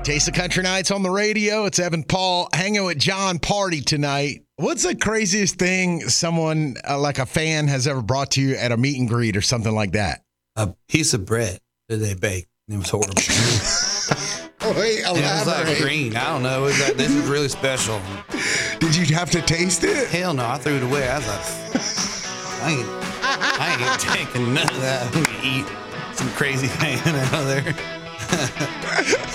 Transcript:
Taste of Country Nights on the radio. It's Evan Paul hanging with John Party tonight. What's the craziest thing someone like a fan has ever brought to you at a meet and greet or something like that? A piece of bread that they baked. It was horrible. Wait, It was like green. I don't know. It was like, this is really special. Did you have to taste it? Hell no. I threw it away. I was like, I ain't taking none of that. I'm going to eat some crazy thing out of there.